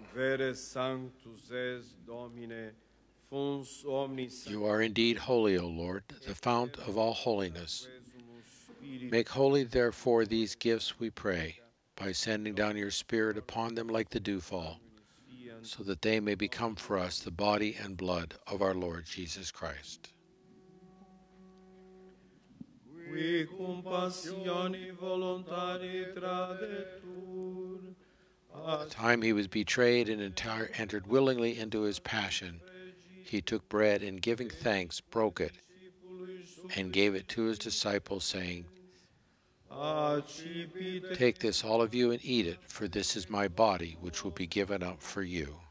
Vere sanctus es Domine, fons omnis You are indeed holy, O Lord, the fount of all holiness. sanctissimus Spiritus, Make holy, therefore, these gifts, we pray, by sending down your Spirit upon them like the dewfall, so that they may become for us the body and blood of our Lord Jesus Christ. qui cum passioni voluntari tradetur, At the time he was betrayed and entered willingly into his passion, he took bread and giving thanks, broke it, and gave it to his disciples, saying, accipite Take this, all of you, and eat it, for this is my body, which will be given up for you.